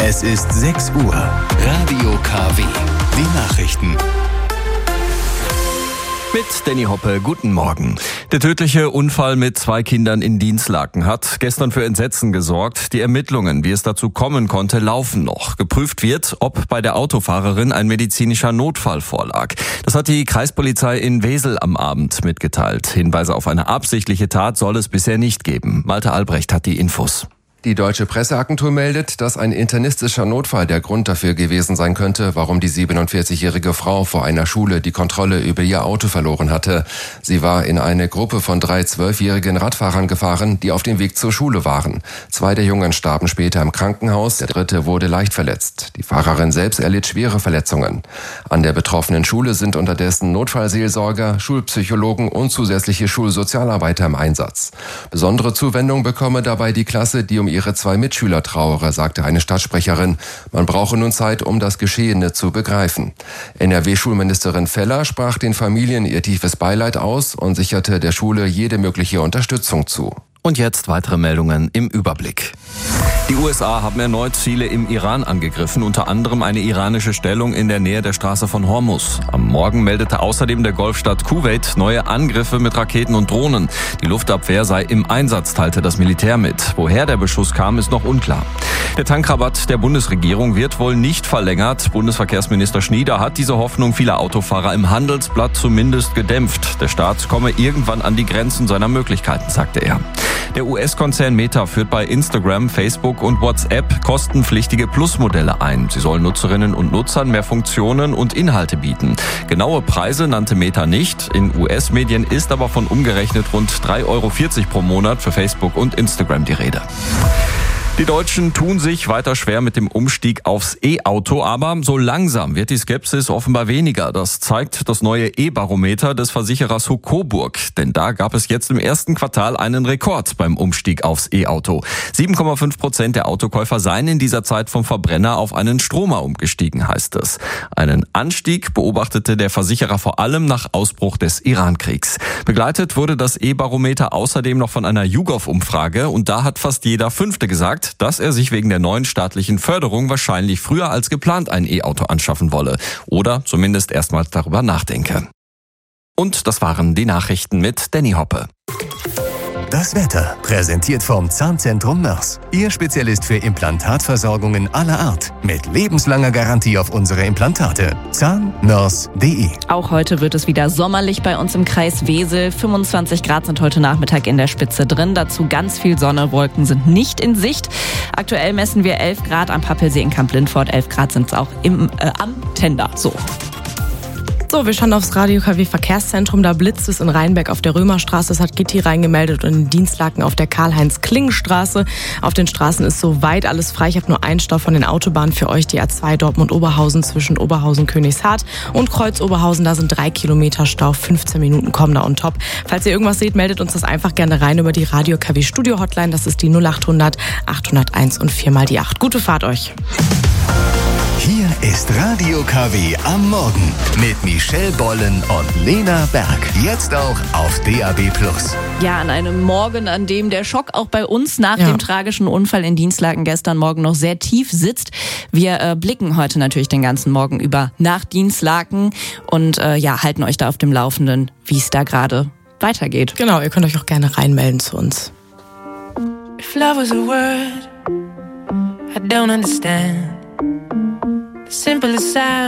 Es ist 6 Uhr. Radio KW. Die Nachrichten. Mit Danny Hoppe, guten Morgen. Der tödliche Unfall mit 2 Kindern in Dinslaken hat gestern für Entsetzen gesorgt. Die Ermittlungen, wie es dazu kommen konnte, laufen noch. Geprüft wird, ob bei der Autofahrerin ein medizinischer Notfall vorlag. Das hat die Kreispolizei in Wesel am Abend mitgeteilt. Hinweise auf eine absichtliche Tat soll es bisher nicht geben. Malte Albrecht hat die Infos. Die Deutsche Presseagentur meldet, dass ein internistischer Notfall der Grund dafür gewesen sein könnte, warum die 47-jährige Frau vor einer Schule die Kontrolle über ihr Auto verloren hatte. Sie war in eine Gruppe von 3 12-jährigen Radfahrern gefahren, die auf dem Weg zur Schule waren. 2 der Jungen starben später im Krankenhaus, der 3. wurde leicht verletzt. Die Fahrerin selbst erlitt schwere Verletzungen. An der betroffenen Schule sind unterdessen Notfallseelsorger, Schulpsychologen und zusätzliche Schulsozialarbeiter im Einsatz. Besondere Zuwendung bekomme dabei die Klasse, die um ihre 2 Mitschüler trauere, sagte eine Stadtsprecherin. Man brauche nun Zeit, um das Geschehene zu begreifen. NRW-Schulministerin Feller sprach den Familien ihr tiefes Beileid aus und sicherte der Schule jede mögliche Unterstützung zu. Und jetzt weitere Meldungen im Überblick. Die USA haben erneut Ziele im Iran angegriffen, unter anderem eine iranische Stellung in der Nähe der Straße von Hormuz. Am Morgen meldete außerdem der Golfstaat Kuwait neue Angriffe mit Raketen und Drohnen. Die Luftabwehr sei im Einsatz, teilte das Militär mit. Woher der Beschuss kam, ist noch unklar. Der Tankrabatt der Bundesregierung wird wohl nicht verlängert. Bundesverkehrsminister Schnieder hat diese Hoffnung vieler Autofahrer im Handelsblatt zumindest gedämpft. Der Staat komme irgendwann an die Grenzen seiner Möglichkeiten, sagte er. Der US-Konzern Meta führt bei Instagram, Facebook und WhatsApp kostenpflichtige Plus-Modelle ein. Sie sollen Nutzerinnen und Nutzern mehr Funktionen und Inhalte bieten. Genaue Preise nannte Meta nicht. In US-Medien ist aber von umgerechnet rund 3,40 Euro pro Monat für Facebook und Instagram die Rede. Die Deutschen tun sich weiter schwer mit dem Umstieg aufs E-Auto, aber so langsam wird die Skepsis offenbar weniger. Das zeigt das neue E-Barometer des Versicherers HUK Coburg. Denn da gab es jetzt im ersten Quartal einen Rekord beim Umstieg aufs E-Auto. 7,5% der Autokäufer seien in dieser Zeit vom Verbrenner auf einen Stromer umgestiegen, heißt es. Einen Anstieg beobachtete der Versicherer vor allem nach Ausbruch des Iran-Kriegs. Begleitet wurde das E-Barometer außerdem noch von einer YouGov-Umfrage und da hat fast jeder 5. gesagt, dass er sich wegen der neuen staatlichen Förderung wahrscheinlich früher als geplant ein E-Auto anschaffen wolle oder zumindest erstmals darüber nachdenke. Und das waren die Nachrichten mit Danny Hoppe. Das Wetter, präsentiert vom Zahnzentrum Mörs. Ihr Spezialist für Implantatversorgungen aller Art. Mit lebenslanger Garantie auf unsere Implantate. zahnmörs.de. Auch heute wird es wieder sommerlich bei uns im Kreis Wesel. 25 Grad sind heute Nachmittag in der Spitze drin. Dazu ganz viel Sonne, Wolken sind nicht in Sicht. Aktuell messen wir 11 Grad am Pappelsee in Kamp-Lindfort. 11 Grad sind es auch am Tender. So, wir schauen aufs Radio KW Verkehrszentrum. Da blitzt es in Rheinberg auf der Römerstraße. Das hat Gitti reingemeldet und in Dinslaken auf der Karl-Heinz-Klingen-Straße. Auf den Straßen ist soweit alles frei. Ich habe nur einen Stau von den Autobahnen für euch. Die A2 Dortmund-Oberhausen zwischen Oberhausen-Königshardt und Kreuz-Oberhausen. Da sind 3 Kilometer Stau. 15 Minuten kommen da on top. Falls ihr irgendwas seht, meldet uns das einfach gerne rein über die Radio KW Studio Hotline. Das ist die 0800 801 und 4x8. Gute Fahrt euch. Hier ist Radio KW am Morgen mit Michelle Bollen und Lena Berg. Jetzt auch auf DAB+. Ja, an einem Morgen, an dem der Schock auch bei uns nach dem tragischen Unfall in Dinslaken gestern Morgen noch sehr tief sitzt. Wir blicken heute natürlich den ganzen Morgen über nach Dinslaken und halten euch da auf dem Laufenden, wie es da gerade weitergeht. Genau, ihr könnt euch auch gerne reinmelden zu uns. If love was a word, I don't understand. The simplest sound.